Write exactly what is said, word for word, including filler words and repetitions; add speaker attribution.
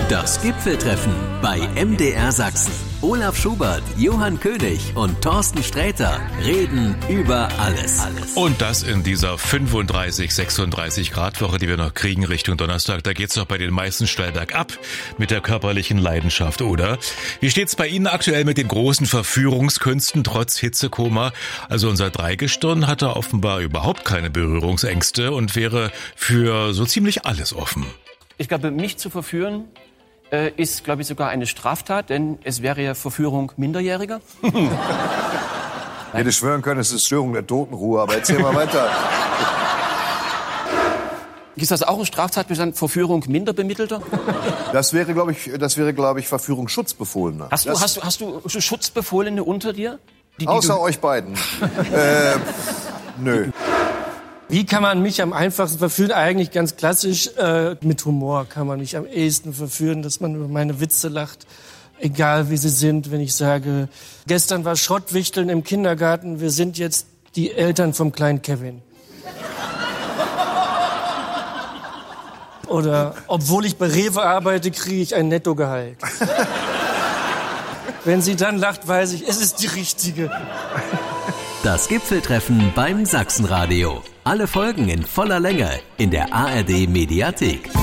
Speaker 1: Das Gipfeltreffen bei M D R Sachsen. Olaf Schubert, Johann König und Thorsten Sträter reden über alles.
Speaker 2: Und das in dieser fünfunddreißig, sechsunddreißig Grad Woche, die wir noch kriegen Richtung Donnerstag. Da geht's doch bei den meisten steil bergab mit der körperlichen Leidenschaft, oder? Wie steht's bei Ihnen aktuell mit den großen Verführungskünsten trotz Hitzekoma? Also unser Dreigestirn hat da offenbar überhaupt keine Berührungsängste und wäre für so ziemlich alles offen.
Speaker 3: Ich glaube, mich zu verführen äh, ist, glaube ich, sogar eine Straftat, denn es wäre ja Verführung Minderjähriger.
Speaker 4: Ich hätte schwören können, es ist Störung der Totenruhe, aber erzähl mal weiter.
Speaker 3: Ist das auch ein Straftatbestand, Verführung Minderbemittelter?
Speaker 4: Das wäre, glaube ich, das wäre, glaube ich, Verführung Schutzbefohlener.
Speaker 3: Hast du, hast du, hast du Schutzbefohlene unter dir? Die, die
Speaker 4: Außer
Speaker 3: du...
Speaker 4: euch beiden. äh, nö.
Speaker 5: Wie kann man mich am einfachsten verführen? Eigentlich ganz klassisch, äh, mit Humor kann man mich am ehesten verführen, dass man über meine Witze lacht, egal wie sie sind. Wenn ich sage, gestern war Schrottwichteln im Kindergarten, wir sind jetzt die Eltern vom kleinen Kevin. Oder, obwohl ich bei Rewe arbeite, kriege ich ein Nettogehalt. Wenn sie dann lacht, weiß ich, es ist die Richtige.
Speaker 1: Das Gipfeltreffen beim Sachsenradio. Alle Folgen in voller Länge in der A R D Mediathek.